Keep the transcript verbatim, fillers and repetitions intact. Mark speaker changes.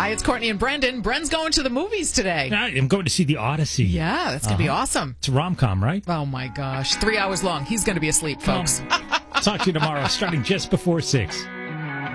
Speaker 1: Hi, it's Courtney and Brendan. Bren's going to the movies today.
Speaker 2: I'm going to see The Odyssey.
Speaker 1: Yeah, that's going to uh-huh. be awesome.
Speaker 2: It's a rom-com, right?
Speaker 1: Oh, my gosh. Three hours long. He's going to be asleep, folks.
Speaker 2: Um, talk to you tomorrow, starting just before six.